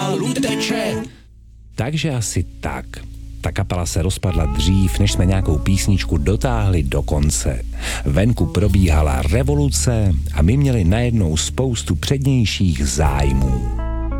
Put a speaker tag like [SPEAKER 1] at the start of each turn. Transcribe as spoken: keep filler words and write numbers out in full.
[SPEAKER 1] pomalu teče.
[SPEAKER 2] Takže asi tak. Ta kapela se rozpadla dřív, než jsme nějakou písničku dotáhli do konce. Venku probíhala revoluce a my měli najednou spoustu přednějších zájmů.